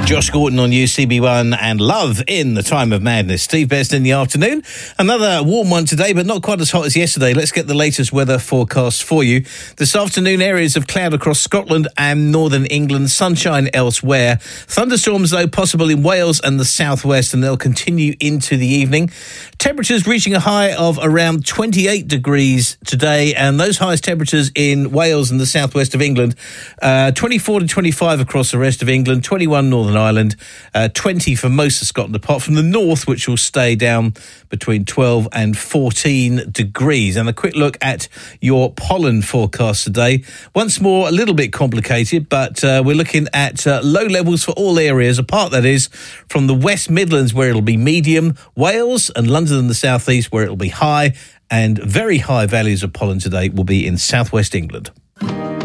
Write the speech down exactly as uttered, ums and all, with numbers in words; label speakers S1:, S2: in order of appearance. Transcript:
S1: Josh Gordon on U C B one and Love in the Time of Madness. Steve Best in the afternoon. Another warm one today, but not quite as hot as yesterday. Let's get the latest weather forecast for you. This afternoon, areas of cloud across Scotland and northern England. Sunshine elsewhere. Thunderstorms, though, possible in Wales and the southwest, and they'll continue into the evening. Temperatures reaching a high of around twenty-eight degrees today, and those highest temperatures in Wales and the southwest of England. Uh, twenty-four to twenty-five across the rest of England, twenty-one Northern Ireland, uh, twenty for most of Scotland, apart from the north, which will stay down between twelve and fourteen degrees. And a quick look at your pollen forecast today. Once more, a little bit complicated, but uh, we're looking at uh, low levels for all areas, apart, that is, from the West Midlands, where it'll be medium, Wales and London and the southeast, where it'll be high, and very high values of pollen today will be in southwest England.